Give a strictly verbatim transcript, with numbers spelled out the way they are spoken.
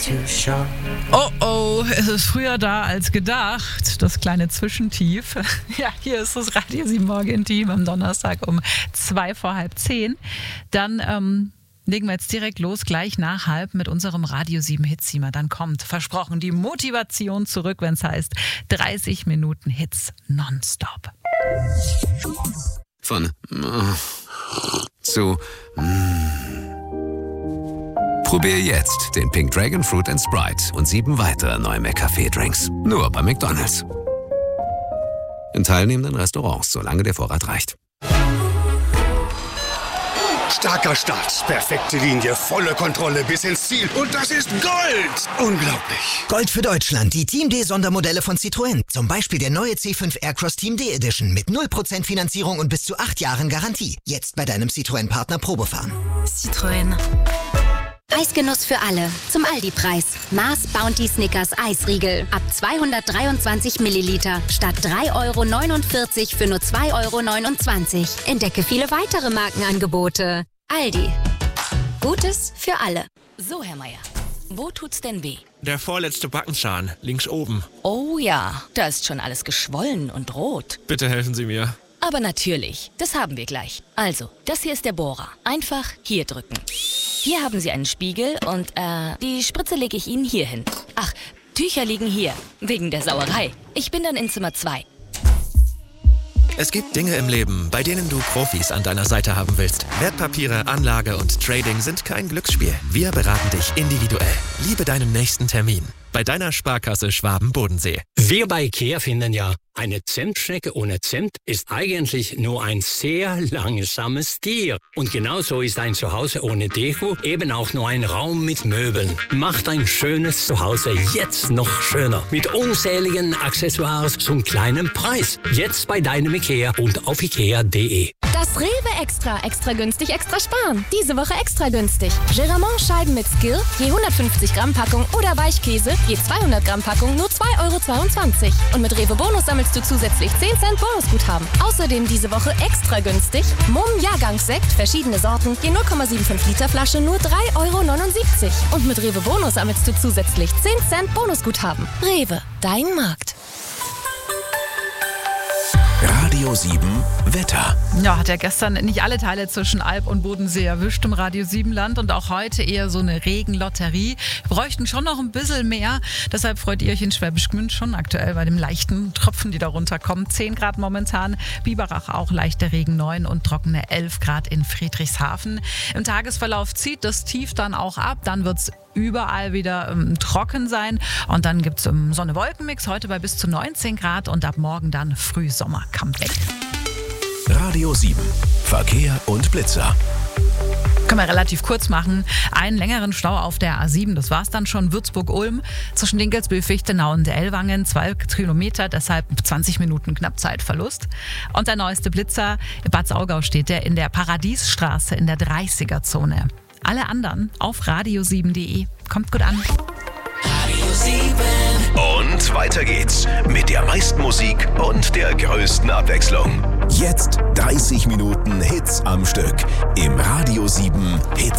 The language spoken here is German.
Oh oh, es ist früher da als gedacht. Das kleine Zwischentief. Ja, hier ist das Radio sieben Morgen-Team am Donnerstag um zwei vor halb zehn. Dann ähm, legen wir jetzt direkt los, gleich nach halb mit unserem Radio sieben Hits-Thema. Dann kommt, versprochen, die Motivation zurück, wenn es heißt dreißig Minuten Hits nonstop. Von äh, zu äh. Probier jetzt den Pink Dragon Fruit and Sprite und sieben weitere neue McCafé-Drinks. Nur bei McDonald's. In teilnehmenden Restaurants, solange der Vorrat reicht. Starker Start, perfekte Linie, volle Kontrolle bis ins Ziel. Und das ist Gold! Unglaublich. Gold für Deutschland, die Team D-Sondermodelle von Citroën. Zum Beispiel der neue C fünf Aircross Team D Edition mit null Prozent Finanzierung und bis zu acht Jahren Garantie. Jetzt bei deinem Citroën-Partner Probefahren. Citroën. Eisgenuss für alle. Zum Aldi-Preis. Mars Bounty Snickers Eisriegel. Ab zweihundertdreiundzwanzig Milliliter. Statt drei Euro neunundvierzig für nur zwei Euro neunundzwanzig. Entdecke viele weitere Markenangebote. Aldi. Gutes für alle. So, Herr Meier. Wo tut's denn weh? Der vorletzte Backenzahn, links oben. Oh ja, da ist schon alles geschwollen und rot. Bitte helfen Sie mir. Aber natürlich, das haben wir gleich. Also, das hier ist der Bohrer. Einfach hier drücken. Hier haben Sie einen Spiegel und, äh, die Spritze lege ich Ihnen hier hin. Ach, Tücher liegen hier, wegen der Sauerei. Ich bin dann in Zimmer zwei. Es gibt Dinge im Leben, bei denen du Profis an deiner Seite haben willst. Wertpapiere, Anlage und Trading sind kein Glücksspiel. Wir beraten dich individuell. Liebe deinen nächsten Termin. Bei deiner Sparkasse Schwaben-Bodensee. Wir bei IKEA finden ja, eine Zimtschnecke ohne Zimt ist eigentlich nur ein sehr langsames Tier. Und genauso ist ein Zuhause ohne Deko eben auch nur ein Raum mit Möbeln. Macht ein schönes Zuhause jetzt noch schöner. Mit unzähligen Accessoires zum kleinen Preis. Jetzt bei deinem IKEA und auf ikea punkt de. Das Rewe Extra. Extra günstig, extra sparen. Diese Woche extra günstig. Geramont-Scheiben mit Skill, je hundertfünfzig Gramm Packung oder Weichkäse, je zweihundert Gramm Packung, nur zwei Euro zweiundzwanzig. Und mit Rewe Bonus sammelst du zusätzlich zehn Cent Bonusguthaben. Außerdem diese Woche extra günstig. Mumm Jahrgangssekt, verschiedene Sorten, je null Komma fünfundsiebzig Liter Flasche, nur drei Euro neunundsiebzig. Und mit Rewe Bonus sammelst du zusätzlich zehn Cent Bonusguthaben. Rewe, dein Markt. Radio sieben Wetter. Ja, hat ja gestern nicht alle Teile zwischen Alb und Bodensee erwischt im Radio sieben Land und auch heute eher so eine Regenlotterie. Wir bräuchten schon noch ein bisschen mehr. Deshalb freut ihr euch in Schwäbisch Gmünd schon aktuell bei dem leichten Tropfen, die da runterkommen. zehn Grad momentan, Biberach auch leichter Regen neun und trockene elf Grad in Friedrichshafen. Im Tagesverlauf zieht das Tief dann auch ab, dann wird's überall wieder ähm, trocken sein und dann gibt es ähm, Sonne-Wolken-Mix, heute bei bis zu neunzehn Grad und ab morgen dann Frühsommer-Comeback. Radio sieben, Verkehr und Blitzer. Können wir relativ kurz machen. Einen längeren Stau auf der A sieben, das war's dann schon. Würzburg-Ulm zwischen Dinkelsbühl, Fichtenau und Ellwangen, zwei Kilometer, deshalb zwanzig Minuten knapp Zeitverlust. Und der neueste Blitzer, Bad Saugau steht der in der Paradiesstraße in der dreißiger-Zone. Alle anderen auf radio sieben punkt de. Kommt gut an. Radio sieben. Und weiter geht's mit der meisten Musik und der größten Abwechslung. Jetzt dreißig Minuten Hits am Stück im Radio sieben Hits.